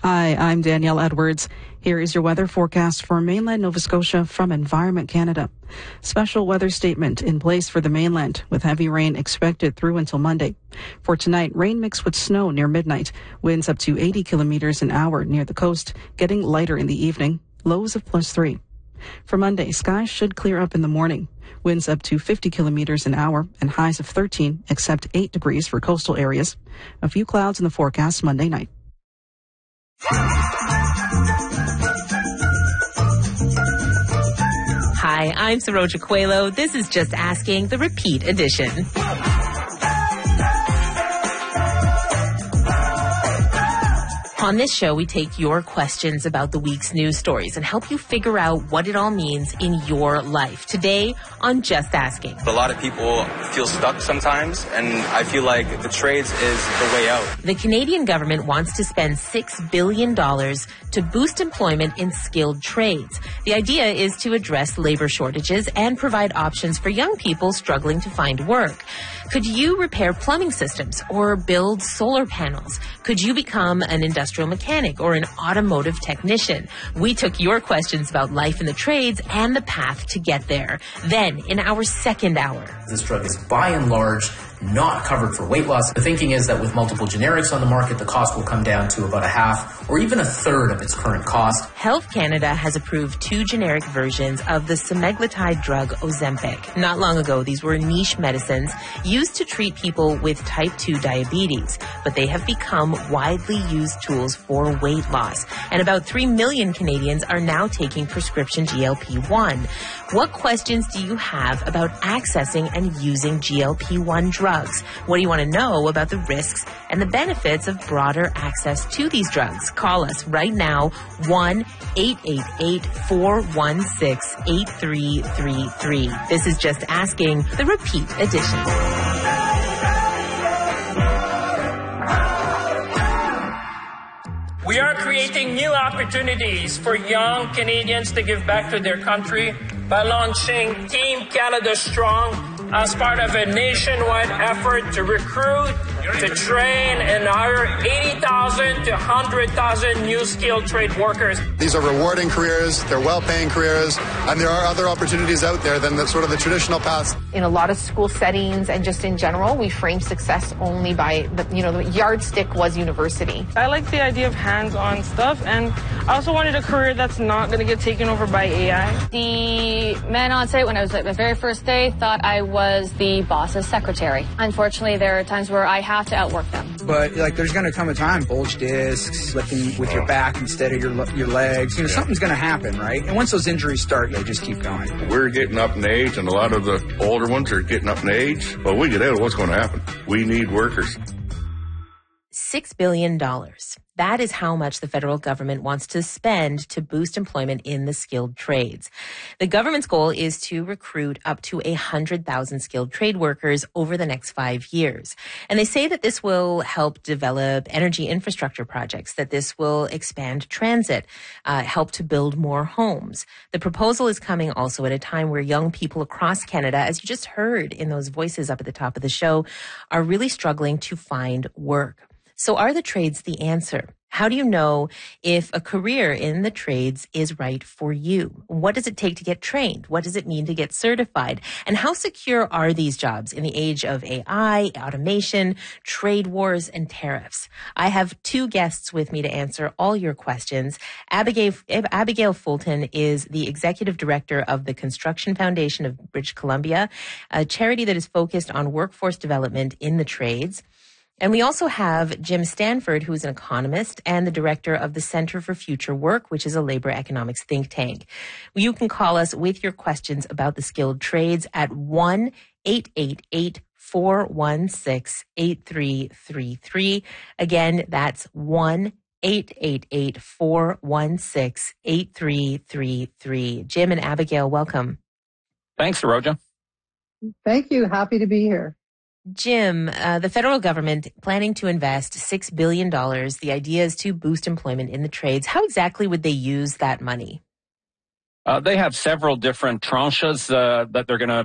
Hi, I'm Danielle Edwards. Here is your weather forecast for mainland Nova Scotia from Environment Canada. Special weather statement in place for the mainland with heavy rain expected through until Monday. For tonight, rain mixed with snow near midnight. Winds up to 80 kilometers an hour near the coast, getting lighter in the evening. Lows of +3. For Monday, skies should clear up in the morning. Winds up to 50 kilometers an hour and highs of 13, except 8 degrees for coastal areas. A few clouds in the forecast Monday night. Hi, I'm Saroja Coelho. This is Just Asking, the repeat edition. On this show, we take your questions about the week's news stories and help you figure out what it all means in your life. Today on Just Asking. A lot of people feel stuck sometimes, and I feel like the trades is the way out. The Canadian government wants to spend $6 billion to boost employment in skilled trades. The idea is to address labor shortages and provide options for young people struggling to find work. Could you repair plumbing systems or build solar panels? Could you become an industrial mechanic or an automotive technician? We took your questions about life in the trades and the path to get there. Then, in our second hour. This drug is by and large not covered for weight loss. The thinking is that with multiple generics on the market, the cost will come down to about a half or even a third of its current cost. Health Canada has approved 2 generic versions of the semaglutide drug Ozempic. Not long ago, these were niche medicines used to treat people with type 2 diabetes, but they have become widely used tools for weight loss. And about 3 million Canadians are now taking prescription GLP-1. What questions do you have about accessing and using GLP-1 drugs? What do you want to know about the risks and the benefits of broader access to these drugs? Call us right now, 1-888-416-8333. This is Just Asking, the repeat edition. We are creating new opportunities for young Canadians to give back to their country by launching Team Canada Strong as part of a nationwide effort to recruit, to train, and hire 80,000 to 100,000 new skilled trade workers. These are rewarding careers, they're well-paying careers, and there are other opportunities out there than the traditional paths. In a lot of school settings and just in general, we frame success only by, the yardstick was university. I like the idea of hands-on stuff, and I also wanted a career that's not going to get taken over by AI. The man on site, when I was at my very first day, thought I was the boss's secretary. Unfortunately, there are times where I have to outwork them. But there's going to come a time, bulge discs, lifting with your back instead of your legs. Something's going to happen, right? And once those injuries start, they just keep going. We're getting up in age, and a lot of the older ones are getting up in age. But we get out, what's going to happen? We need workers. $6 billion. That is how much the federal government wants to spend to boost employment in the skilled trades. The government's goal is to recruit up to 100,000 skilled trade workers over the next 5 years. And they say that this will help develop energy infrastructure projects, that this will expand transit, help to build more homes. The proposal is coming also at a time where young people across Canada, as you just heard in those voices up at the top of the show, are really struggling to find work. So are the trades the answer? How do you know if a career in the trades is right for you? What does it take to get trained? What does it mean to get certified? And how secure are these jobs in the age of AI, automation, trade wars, and tariffs? I have 2 guests with me to answer all your questions. Abigail Fulton is the executive director of the Construction Foundation of British Columbia, a charity that is focused on workforce development in the trades. And we also have Jim Stanford, who is an economist and the director of the Center for Future Work, which is a labor economics think tank. You can call us with your questions about the skilled trades at 1-888-416-8333. Again, that's 1-888-416-8333. Jim and Abigail, welcome. Thanks, Saroja. Thank you. Happy to be here. Jim, the federal government planning to invest $6 billion. The idea is to boost employment in the trades. How exactly would they use that money? They have several different tranches that they're going to